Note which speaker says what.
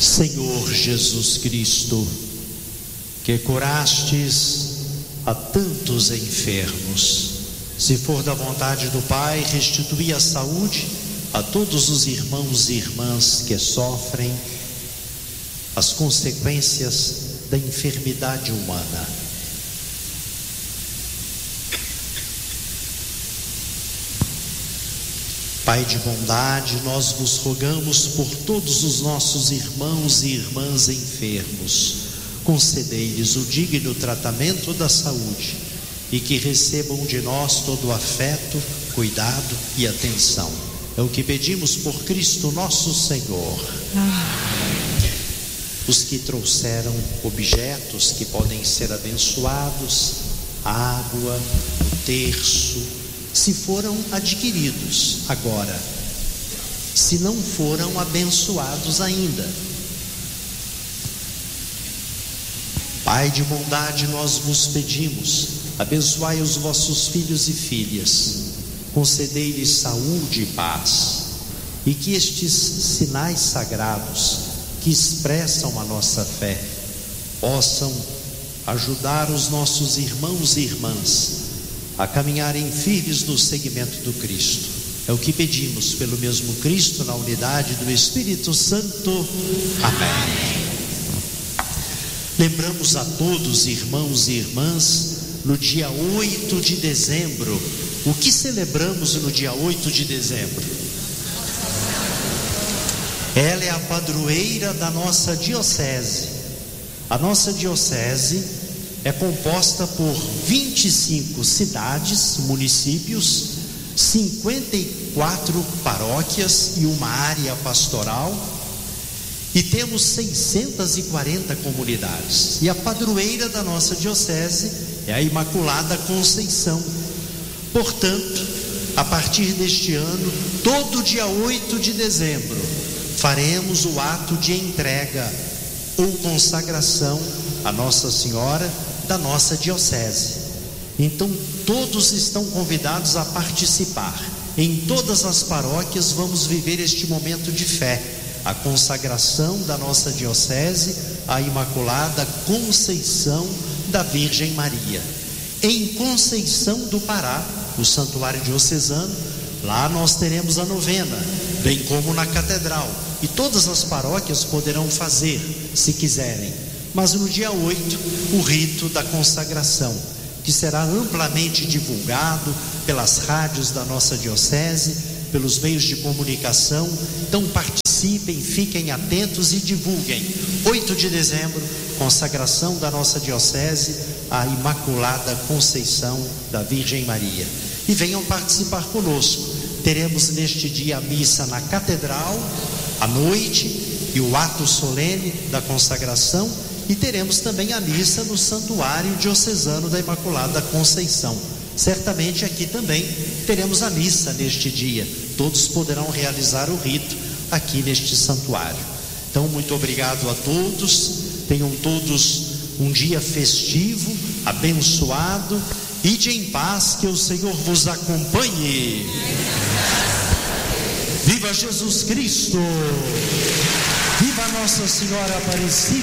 Speaker 1: Senhor Jesus Cristo, que curastes a tantos enfermos, se for da vontade do Pai, restitui a saúde a todos os irmãos e irmãs que sofrem as consequências da enfermidade humana. Pai de bondade, nós vos rogamos por todos os nossos irmãos e irmãs enfermos. Concedei-lhes o digno tratamento da saúde e que recebam de nós todo o afeto, cuidado e atenção. É o que pedimos por Cristo nosso Senhor. Os que trouxeram objetos que podem ser abençoados, água, o terço, se foram adquiridos agora, se não foram abençoados ainda. Pai de bondade, nós vos pedimos, abençoai os vossos filhos e filhas, concedei-lhes saúde e paz, e que estes sinais sagrados que expressam a nossa fé possam ajudar os nossos irmãos e irmãs a caminharem firmes no seguimento do Cristo. É o que pedimos pelo mesmo Cristo, na unidade do Espírito Santo. Amém. Lembramos a todos, irmãos e irmãs, no dia 8 de dezembro. O que celebramos no dia 8 de dezembro? Ela é a padroeira da nossa diocese. A nossa diocese é composta por 25 cidades, municípios, 54 paróquias e uma área pastoral, e temos 640 comunidades. E a padroeira da nossa diocese é a Imaculada Conceição. Portanto, a partir deste ano, todo dia 8 de dezembro, faremos o ato de entrega ou consagração a Nossa Senhora da nossa diocese. Então todos estão convidados a participar. Em todas as paróquias vamos viver este momento de fé, a consagração da nossa diocese à Imaculada Conceição da Virgem Maria. Em Conceição do Pará, o santuário diocesano, lá nós teremos a novena, bem como na catedral, e todas as paróquias poderão fazer, se quiserem. Mas no dia 8, o rito da consagração, que será amplamente divulgado pelas rádios da nossa diocese, pelos meios de comunicação. Então participem, fiquem atentos e divulguem. 8 de dezembro, consagração da nossa diocese à Imaculada Conceição da Virgem Maria. E venham participar conosco. Teremos neste dia a missa na catedral, à noite, e o ato solene da consagração. E teremos também a missa no Santuário Diocesano da Imaculada Conceição. Certamente aqui também teremos a missa neste dia. Todos poderão realizar o rito aqui neste santuário. Então, muito obrigado a todos. Tenham todos um dia festivo, abençoado. Ide em paz, que o Senhor vos acompanhe. Viva Jesus Cristo! Viva Nossa Senhora Aparecida!